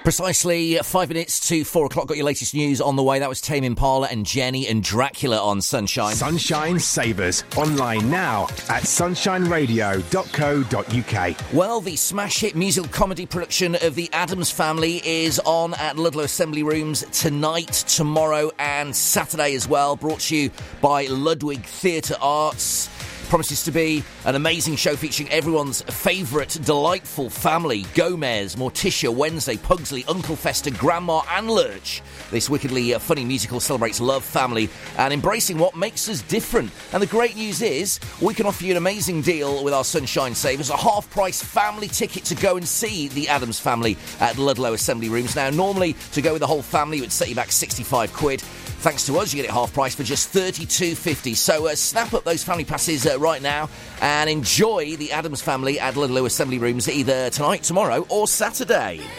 Precisely 5 minutes to 4 o'clock. Got your latest news on the way. That was Tame Impala and Jenny and Dracula on Sunshine. Sunshine Savers. Online now at sunshineradio.co.uk. Well, the smash hit musical comedy production of The Addams Family is on at Ludlow Assembly Rooms tonight, tomorrow and Saturday as well. Brought to you by Ludwig Theatre Arts. Promises to be an amazing show featuring everyone's favourite delightful family. Gomez, Morticia, Wednesday, Pugsley, Uncle Fester, Grandma and Lurch. This wickedly funny musical celebrates love, family and embracing what makes us different. And the great news is we can offer you an amazing deal with our Sunshine Savers. A half-price family ticket to go and see The Addams Family at Ludlow Assembly Rooms. Now, normally to go with the whole family it would set you back 65 quid. Thanks to us, you get it half price for just $32.50. So snap up those family passes right now and enjoy The Addams Family at Ludlow Assembly Rooms either tonight, tomorrow or Saturday.